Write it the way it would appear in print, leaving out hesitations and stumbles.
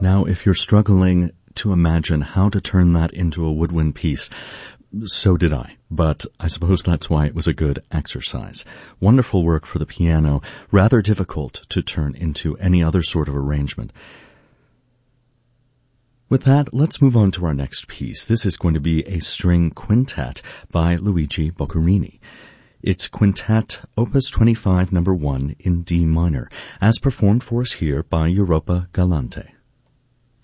Now, if you're struggling to imagine how to turn that into a woodwind piece, so did I, but I suppose that's why it was a good exercise. Wonderful work for the piano, rather difficult to turn into any other sort of arrangement. With that, let's move on to our next piece. This is going to be a string quintet by Luigi Boccherini. It's Quintet Opus 25 No. 1 in D minor, as performed for us here by Europa Galante.